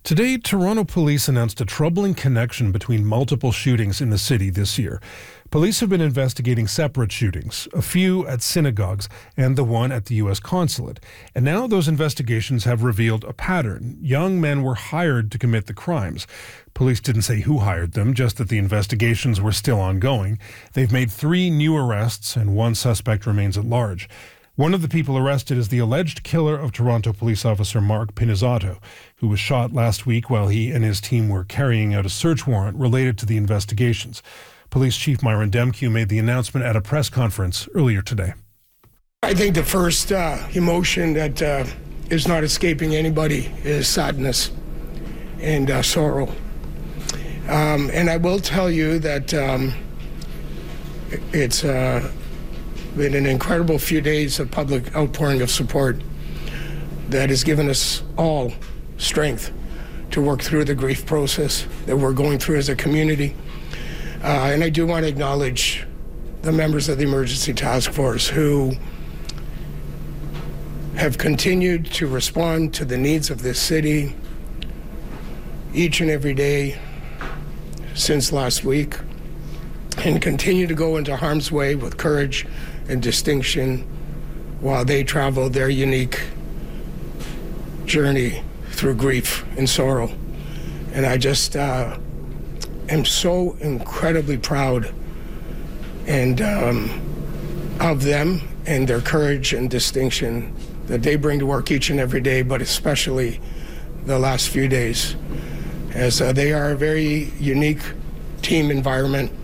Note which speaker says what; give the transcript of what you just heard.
Speaker 1: Today, Toronto police announced a troubling connection between multiple shootings in the city this year. Police have been investigating separate shootings, a few at synagogues and the one at the U.S. consulate. And now those investigations have revealed a pattern. Young men were hired to commit the crimes. Police didn't say who hired them, just that the investigations were still ongoing. They've made 3 new arrests and 1 suspect remains at large. One of the people arrested is the alleged killer of Toronto police officer Mark Pinizzotto, who was shot last week while he and his team were carrying out a search warrant related to the investigations. Police Chief Myron Demkiw made the announcement at a press conference earlier today.
Speaker 2: I think the first emotion that is not escaping anybody is sadness and sorrow. And I will tell you that it's been an incredible few days of public outpouring of support that has given us all strength to work through the grief process that we're going through as a community. And I do want to acknowledge the members of the Emergency Task Force who have continued to respond to the needs of this city each and every day since last week, and continue to go into harm's way with courage and distinction while they travel their unique journey through grief and sorrow. And I just am so incredibly proud and of them and their courage and distinction that they bring to work each and every day, but especially the last few days, as they are a very unique team environment